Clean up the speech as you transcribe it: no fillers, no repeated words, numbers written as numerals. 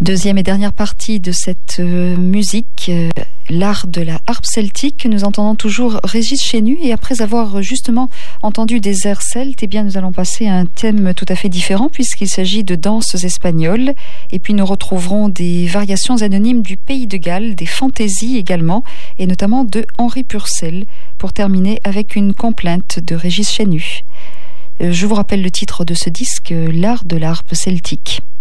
Deuxième et dernière partie de cette musique, l'art de la harpe celtique. Nous entendons toujours Régis Chenu, et après avoir justement entendu des airs celtes, eh bien nous allons passer à un thème tout à fait différent puisqu'il s'agit de danses espagnoles. Et puis nous retrouverons des variations anonymes du pays de Galles, des fantaisies également, et notamment de Henri Purcell, pour terminer avec une complainte de Régis Chenu. Je vous rappelle le titre de ce disque, l'art de la harpe celtique.